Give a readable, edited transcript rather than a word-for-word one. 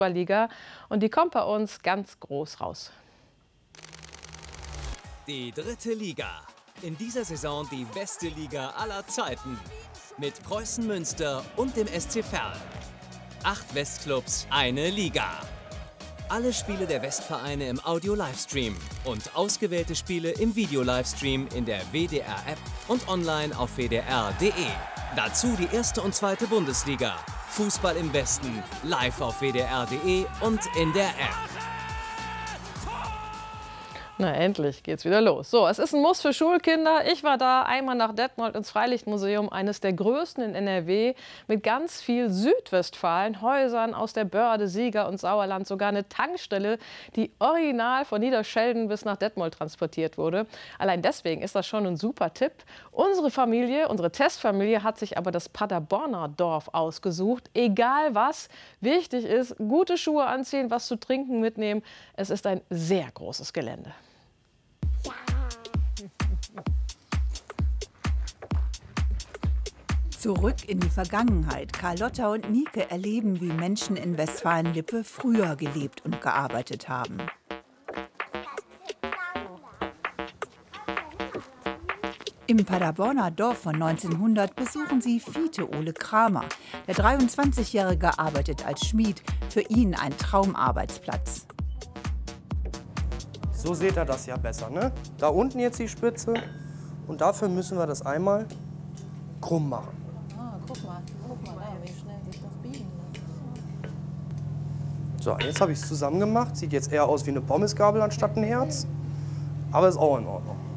Liga und die kommt bei uns ganz groß raus. Die dritte Liga. In dieser Saison die beste Liga aller Zeiten. Mit Preußen Münster und dem SC Verl. 8 Westclubs, eine Liga. Alle Spiele der Westvereine im Audio-Livestream und ausgewählte Spiele im Video-Livestream in der WDR-App und online auf wdr.de. Dazu die erste und zweite Bundesliga. Fußball im Westen, live auf wdr.de und in der App. Na, endlich geht's wieder los. So, es ist ein Muss für Schulkinder. Ich war da einmal nach Detmold ins Freilichtmuseum, eines der größten in NRW, mit ganz viel Südwestfalen, Häusern aus der Börde, Sieger und Sauerland, sogar eine Tankstelle, die original von Niederschelden bis nach Detmold transportiert wurde. Allein deswegen ist das schon ein super Tipp. Unsere Familie, unsere Testfamilie, hat sich aber das Paderborner Dorf ausgesucht. Egal was, wichtig ist, gute Schuhe anziehen, was zu trinken mitnehmen. Es ist ein sehr großes Gelände. Zurück in die Vergangenheit. Carlotta und Nike erleben, wie Menschen in Westfalen-Lippe früher gelebt und gearbeitet haben. Im Paderborner Dorf von 1900 besuchen sie Fiete Ole Kramer. Der 23-Jährige arbeitet als Schmied. Für ihn ein Traumarbeitsplatz. So seht ihr das ja besser, ne? Da unten jetzt die Spitze und dafür müssen wir das einmal krumm machen. Ah, guck mal, wie schnell sich das biegen lässt. So, jetzt habe ich es zusammen gemacht. Sieht jetzt eher aus wie eine Pommesgabel anstatt ein Herz, aber ist auch in Ordnung.